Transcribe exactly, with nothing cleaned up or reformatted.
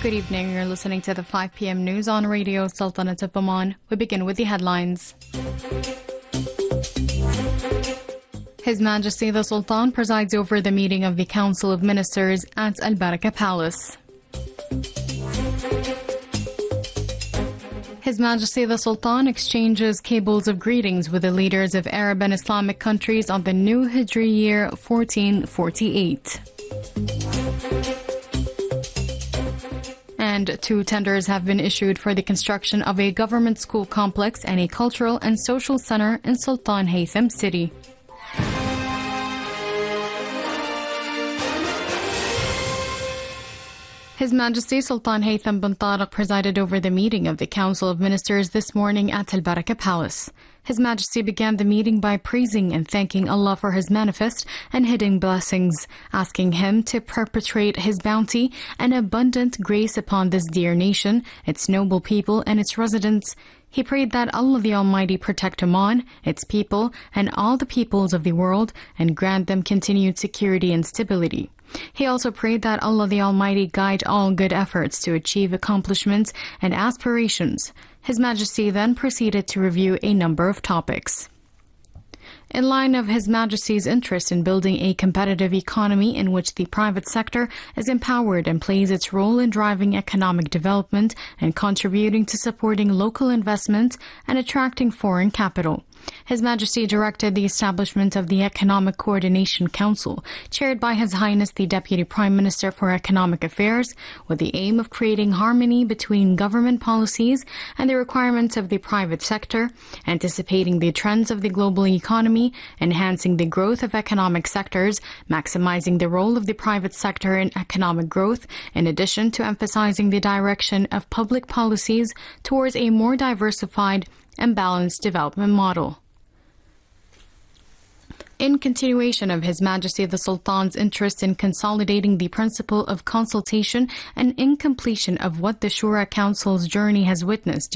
Good evening. You're listening to the five p m news on Radio Sultanate of Oman. We begin with the headlines. His Majesty the Sultan presides over the meeting of the Council of Ministers at Al Baraka Palace. His Majesty the Sultan exchanges cables of greetings with the leaders of Arab and Islamic countries on the new Hijri year fourteen forty-eight. And two tenders have been issued for the construction of a government school complex and a cultural and social center in Sultan Haytham City. His Majesty Sultan Haytham bin Tariq presided over the meeting of the Council of Ministers this morning at Al Baraka Palace. His Majesty began the meeting by praising and thanking Allah for His manifest and hidden blessings, asking Him to perpetuate His bounty and abundant grace upon this dear nation, its noble people and its residents. He prayed that Allah the Almighty protect Oman, its people, and all the peoples of the world, and grant them continued security and stability. He also prayed that Allah the Almighty guide all good efforts to achieve accomplishments and aspirations. His Majesty then proceeded to review a number of topics. In line of His Majesty's interest in building a competitive economy in which the private sector is empowered and plays its role in driving economic development and contributing to supporting local investment and attracting foreign capital, His Majesty directed the establishment of the Economic Coordination Council, chaired by His Highness the Deputy Prime Minister for Economic Affairs, with the aim of creating harmony between government policies and the requirements of the private sector, anticipating the trends of the global economy, enhancing the growth of economic sectors, maximizing the role of the private sector in economic growth, in addition to emphasizing the direction of public policies towards a more diversified and balanced development model. In continuation of His Majesty the Sultan's interest in consolidating the principle of consultation and in completion of what the Shura Council's journey has witnessed